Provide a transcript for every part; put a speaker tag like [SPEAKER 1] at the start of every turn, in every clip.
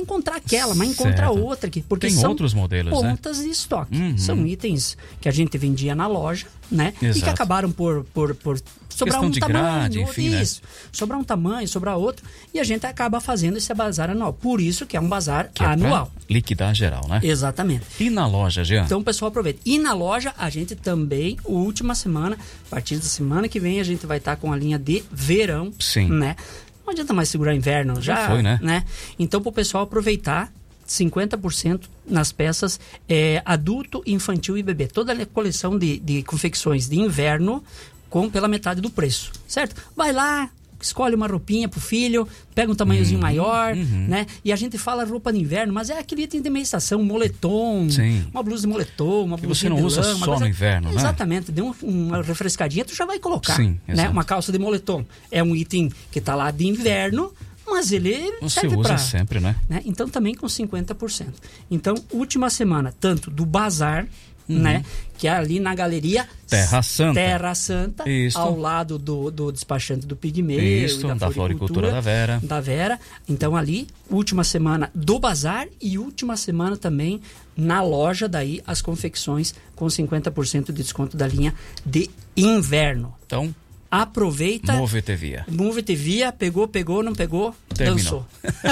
[SPEAKER 1] encontrar aquela, mas encontrar outra aqui. Porque
[SPEAKER 2] tem
[SPEAKER 1] são
[SPEAKER 2] outros modelos,
[SPEAKER 1] pontas de estoque. São itens que a gente vendia na loja, né?
[SPEAKER 2] Exato.
[SPEAKER 1] E que acabaram por sobrar
[SPEAKER 2] questão
[SPEAKER 1] um
[SPEAKER 2] de
[SPEAKER 1] tamanho,
[SPEAKER 2] grade, enfim,
[SPEAKER 1] isso, né? Sobrar um tamanho, sobrar outro, e a gente acaba fazendo esse bazar anual. Por isso que é um bazar anual.
[SPEAKER 2] Liquidar geral, né?
[SPEAKER 1] Exatamente.
[SPEAKER 2] E na loja, Jean?
[SPEAKER 1] Então o pessoal aproveita. E na loja, a gente também, última semana, a partir da semana que vem, a gente vai estar com a linha de verão.
[SPEAKER 2] Sim.
[SPEAKER 1] Né? Não adianta mais segurar inverno, já
[SPEAKER 2] foi, né?
[SPEAKER 1] Então, para o pessoal aproveitar 50% nas peças adulto, infantil e bebê. Toda a coleção de confecções de inverno pela metade do preço, certo? Vai lá, escolhe uma roupinha pro filho, pega um tamanhozinho maior, né? E a gente fala roupa de inverno, mas é aquele item de meia estação, moletom, uma blusa de moletom, uma blusa de lã.
[SPEAKER 2] Você não usa só no inverno, né?
[SPEAKER 1] Exatamente, deu uma refrescadinha, tu já vai colocar.
[SPEAKER 2] Sim,
[SPEAKER 1] né? Uma calça de moletom. É um item que tá lá de inverno, mas ele serve
[SPEAKER 2] usa sempre, né?
[SPEAKER 1] Então também com 50%. Então, última semana, tanto do bazar, né? Que é ali na galeria
[SPEAKER 2] Terra
[SPEAKER 1] Santa,
[SPEAKER 2] Isso.
[SPEAKER 1] ao lado do despachante do Pigmeu. Isso,
[SPEAKER 2] da Floricultura da Vera.
[SPEAKER 1] Então ali, última semana do bazar e última semana também na loja, daí as confecções com 50% de desconto da linha de inverno.
[SPEAKER 2] Então,
[SPEAKER 1] aproveita.
[SPEAKER 2] Move-te via.
[SPEAKER 1] Pegou, não pegou,
[SPEAKER 2] terminou.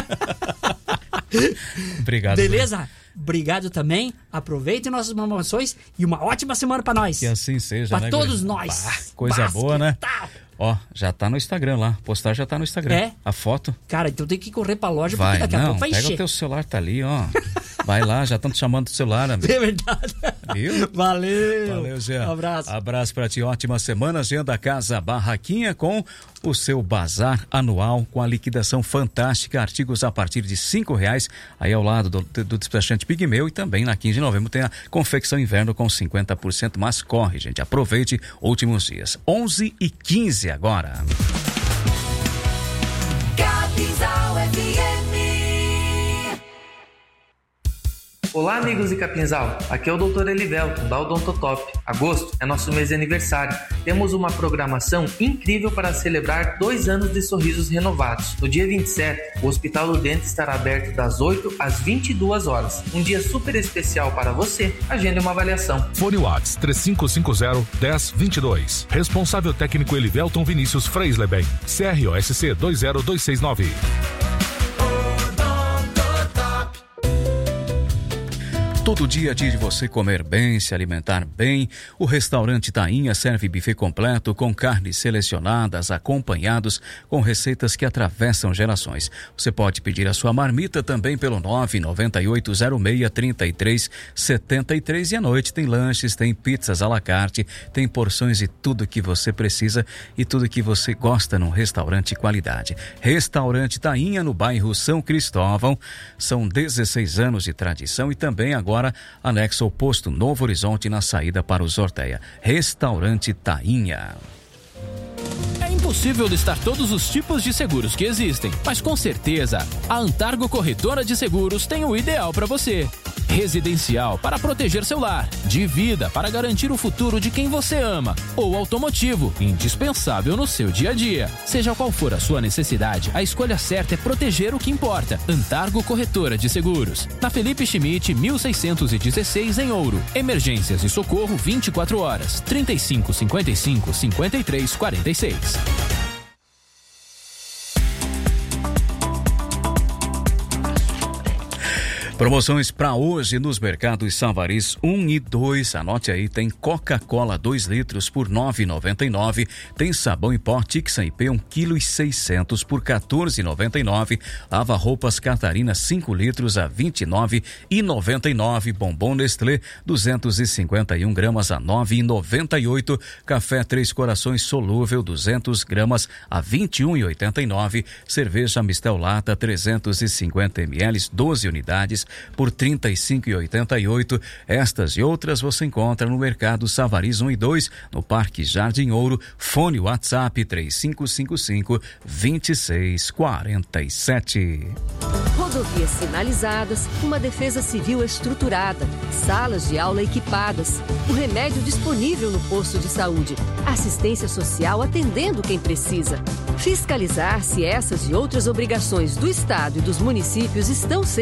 [SPEAKER 1] Dançou.
[SPEAKER 2] Obrigado.
[SPEAKER 1] Beleza? Obrigado também. Aproveitem nossas promoções e uma ótima semana pra nós.
[SPEAKER 2] Que assim seja,
[SPEAKER 1] pra todos nós.
[SPEAKER 2] Coisa boa, né? Ó, já tá no Instagram lá. Postar já tá no Instagram. A foto.
[SPEAKER 1] Cara, então tem que correr pra loja
[SPEAKER 2] porque
[SPEAKER 1] daqui a pouco vai encher.
[SPEAKER 2] Pega o teu celular, tá ali, ó. Vai lá, já estão te chamando do celular, amigo.
[SPEAKER 1] É verdade.
[SPEAKER 2] Viu?
[SPEAKER 1] Valeu,
[SPEAKER 2] Jean.
[SPEAKER 1] Um abraço.
[SPEAKER 2] Abraço pra ti, ótima semana. Jean da Casa Barraquinha com o seu bazar anual com a liquidação fantástica, artigos a partir de R$5, aí ao lado do despachante Pigmeu, e também na 15 de novembro tem a confecção inverno com 50%, mas corre, gente, aproveite últimos dias. 11h15 agora.
[SPEAKER 3] Capinzal FM.
[SPEAKER 4] Olá, amigos de Capinzal, aqui é o Dr. Elivelton, da Odontotop. Agosto é nosso mês de aniversário. Temos uma programação incrível para celebrar 2 anos de sorrisos renovados. No dia 27, o Hospital do Dente estará aberto das 8 às 22 horas. Um dia super especial para você. Agende uma avaliação.
[SPEAKER 5] Fone Whats 3550-1022. Responsável técnico Elivelton Vinícius Freisleben. CROSC 20269.
[SPEAKER 2] Todo dia é dia de você comer bem, se alimentar bem. O restaurante Tainha serve buffet completo com carnes selecionadas, acompanhados com receitas que atravessam gerações. Você pode pedir a sua marmita também pelo 998063373 e à noite tem lanches, tem pizzas à la carte, tem porções de tudo que você precisa e tudo que você gosta num restaurante de qualidade. Restaurante Tainha no bairro São Cristóvão. São 16 anos de tradição e também agora anexo ao posto Novo Horizonte na saída para o Sorteia. Restaurante Tainha.
[SPEAKER 6] É impossível listar todos os tipos de seguros que existem, mas com certeza a Antargo Corretora de Seguros tem o ideal para você. Residencial para proteger seu lar, de vida para garantir o futuro de quem você ama, ou automotivo, indispensável no seu dia a dia. Seja qual for a sua necessidade, a escolha certa é proteger o que importa. Antargo Corretora de Seguros, na Felipe Schmidt 1616 em Ouro. Emergências e socorro 24 horas, 3555-5346.
[SPEAKER 2] Promoções para hoje nos mercados Savaris 1 e 2. Anote aí, tem Coca-Cola 2 litros por R$ 9,99. Tem sabão em pó Tixan IP 1,6 kg por R$ 14,99. Lava roupas Catarina 5 litros a R$ 29,99. Bombom Nestlé 251 gramas a R$ 9,98. Café Três Corações solúvel 200 gramas a R$ 21,89. Cerveja Mistel Lata 350 ml 12 unidades por R$ 35,88. Estas e outras você encontra no Mercado Savaris 1 e 2, no Parque Jardim Ouro. Fone WhatsApp 3555-2647.
[SPEAKER 7] Rodovias sinalizadas, uma defesa civil estruturada, salas de aula equipadas, o remédio disponível no posto de saúde, assistência social atendendo quem precisa. Fiscalizar se essas e outras obrigações do Estado e dos municípios estão sendo